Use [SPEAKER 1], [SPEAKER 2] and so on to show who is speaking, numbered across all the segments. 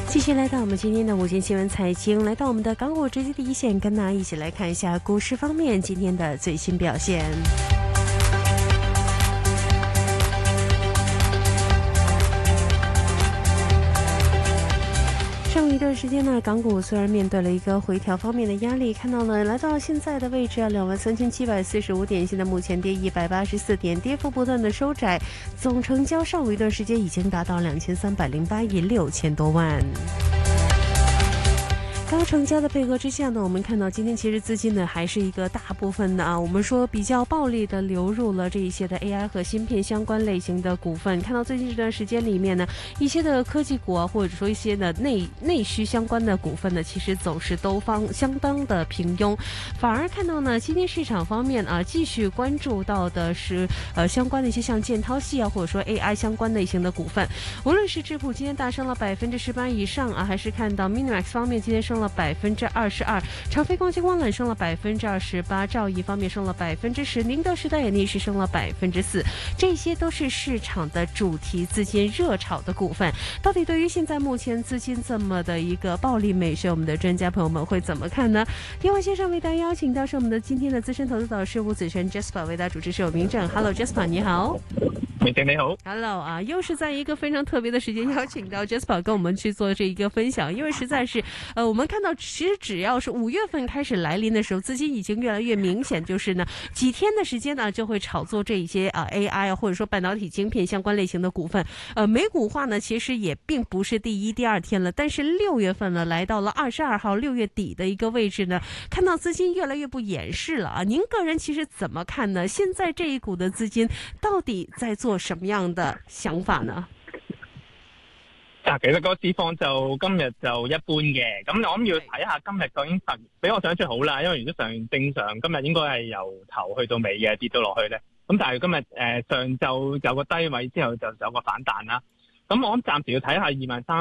[SPEAKER 1] 继续来到我们今天的午间新闻财经，来到我们的港股直击第一线，跟大家一起来看一下股市方面今天的最新表现。上一段时间呢，港股虽然面对了一个回调方面的压力，看到了来到现在的位置23745点，现在目前跌184点，跌幅不断的收窄，总成交上一段时间已经达到2308亿6000多万。高成交的配合之下呢，我们看到今天其实资金呢还是一个大部分的我们说比较暴力的流入了这一些的 AI 和芯片相关类型的股份。看到最近这段时间里面呢，一些的科技股或者说一些的内需相关的股份呢，其实走势都相当的平庸，反而看到呢，今天市场方面继续关注到的是相关的一些像建滔系或者说 AI 相关类型的股份，无论是智谱今天大升了18%以上还是看到 Minimax 方面今天升了22%，长飞光纤光缆升了28%，兆易方面升了10%，宁德时代也逆势升了4%，这些都是市场的主题资金热炒的股份。到底对于现在目前资金这么的一个暴力美学，我们的专家朋友们会怎么看呢？电话线上为大家邀请到是我们的今天的资深投资导师吴子璇 Jasper 为大家主持，是有明正。 Hello Jasper 你好。
[SPEAKER 2] 明正你好。
[SPEAKER 1] Hello 又是在一个非常特别的时间邀请到 Jasper 跟我们去做这一个分享，因为实在是我们看到其实只要是5月份开始来临的时候，资金已经越来越明显，就是呢几天的时间呢就会炒作这一些AI 或者说半导体晶片相关类型的股份。美股化呢其实也并不是第一第二天了，但是6月份呢来到了22号6月底的一个位置呢，看到资金越来越不掩饰了您个人其实怎么看呢？现在这一股的资金到底在做什么样的想法呢？
[SPEAKER 2] 其實個市況就今日就一般嘅，咁我諗要睇下今日究竟比我想象好啦，因為原則上正常今日應該係由頭去到尾嘅跌到落去咧，咁但係今日上晝有個低位之後就有個反彈啦，咁我諗暫時要睇下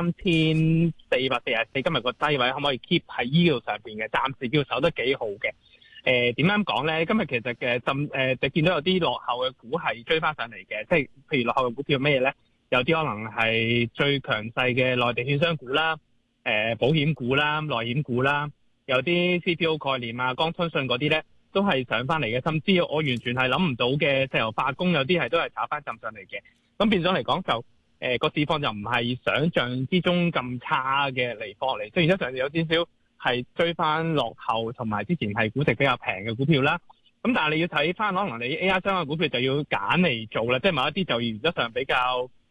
[SPEAKER 2] 23,444今日個低位可唔可以 keep 喺呢度上邊嘅，暫時叫守得幾好嘅。點樣講咧？今日其實就見到有啲落後嘅股係追翻上嚟嘅，即係譬如落後嘅股票咩嘢咧？有啲可能係最強勢嘅內地券商股啦、保險股啦、內險股啦，有啲 CPO 概念江通訊嗰啲咧都係上翻嚟嘅，甚至我完全係諗唔到嘅石油化工有啲係都係炒翻浸上嚟嘅。咁變咗嚟講就個市況就唔係想像之中咁差嘅嚟貨嚟，即係而家上有少少係追翻落後，同埋之前係估值比較平嘅股票啦。咁但係你要睇翻可能你 AI 相關股票就要揀嚟做啦，即係某一啲就原則上比較